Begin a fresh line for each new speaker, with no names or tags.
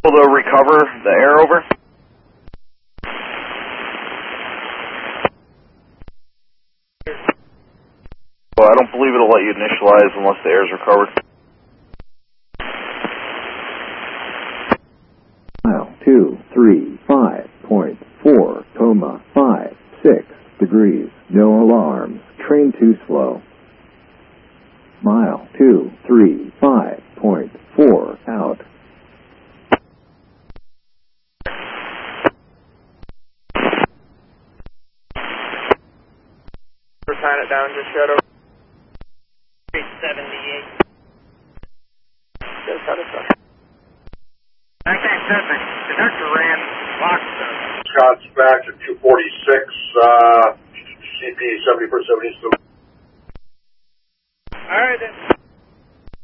Able to recover the air over? Well, I don't believe it'll let you initialize unless the air is recovered.
Mile 235.4, 56 no alarms, train too slow. Mile 235.4 out.
Sign it down, just shut over.
378.
Just cut us off.
Okay, perfect. Conductor ran Boxer.
Scott's back at 246, CP 70 per 70.
All right, then.